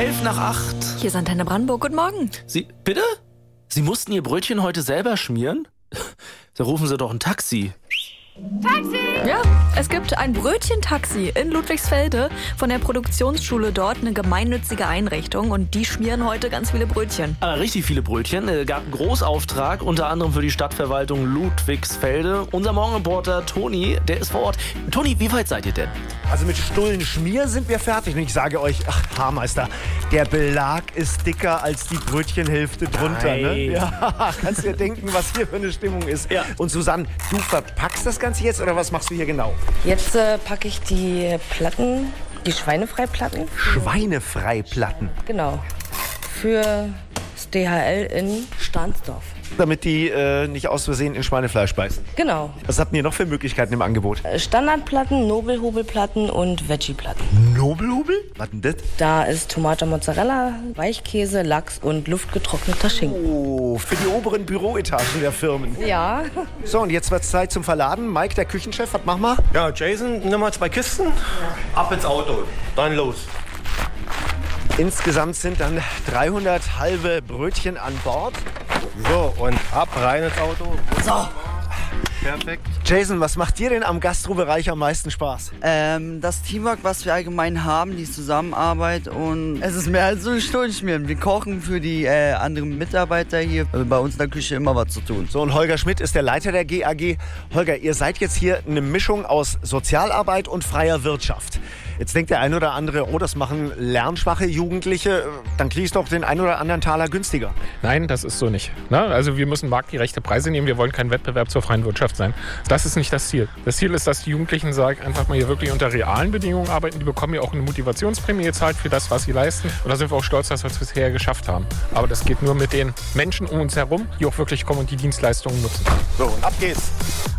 7:11. Hier ist Antenne Brandenburg. Guten Morgen. Sie, bitte? Sie mussten Ihr Brötchen heute selber schmieren? Da rufen Sie doch ein Taxi. Taxi! Ja, es gibt ein Brötchentaxi in Ludwigsfelde von der Produktionsschule dort, eine gemeinnützige Einrichtung, und die schmieren heute ganz viele Brötchen. Aber richtig viele Brötchen. Gab einen Großauftrag, unter anderem für die Stadtverwaltung Ludwigsfelde. Unser Morgenreporter Toni, der ist vor Ort. Toni, wie weit seid ihr denn? Also mit Stullenschmier sind wir fertig. Und ich sage euch, Haarmeister, der Belag ist dicker als die Brötchenhälfte drunter. Ne? Ja, kannst dir denken, was hier für eine Stimmung ist. Ja. Und Susanne, du verpackst das Ganze jetzt oder was machst du hier genau? Jetzt packe ich die Platten, die Schweinefreiplatten. Schweinefreiplatten. Genau. Für das DHL in Stahnsdorf. Damit die nicht aus Versehen in Schweinefleisch beißen. Genau. Was habt ihr noch für Möglichkeiten im Angebot? Standardplatten, Nobelhobelplatten und Veggie-Platten. Nobelhobel? Was denn das? Da ist Tomate, Mozzarella, Weichkäse, Lachs und luftgetrockneter Schinken. Oh, für die oberen Büroetagen der Firmen. Ja. So, und jetzt wird's Zeit zum Verladen. Mike, der Küchenchef, was machen wir? Ja, Jason, nimm mal 2 Kisten. Ab ins Auto. Dann los. Insgesamt sind dann 300 halbe Brötchen an Bord. So, und ab rein ins Auto. So. Perfekt. Jason, was macht dir denn am Gastrobereich am meisten Spaß? Das Teamwork, was wir allgemein haben, die Zusammenarbeit, und es ist mehr als so ein Stullenschmieren. Wir kochen für die anderen Mitarbeiter hier. Also bei uns in der Küche immer was zu tun. So, und Holger Schmidt ist der Leiter der GAG. Holger, ihr seid jetzt hier eine Mischung aus Sozialarbeit und freier Wirtschaft. Jetzt denkt der ein oder andere, oh, das machen lernschwache Jugendliche. Dann kriegst du doch den ein oder anderen Taler günstiger. Nein, das ist so nicht. Also wir müssen marktgerechte Preise nehmen. Wir wollen kein Wettbewerb zur freien Wirtschaft sein. Das ist nicht das Ziel. Das Ziel ist, dass die Jugendlichen sagen, einfach mal hier wirklich unter realen Bedingungen arbeiten. Die bekommen ja auch eine Motivationsprämie gezahlt für das, was sie leisten. Und da sind wir auch stolz, dass wir es bisher geschafft haben. Aber das geht nur mit den Menschen um uns herum, die auch wirklich kommen und die Dienstleistungen nutzen. So, und ab geht's.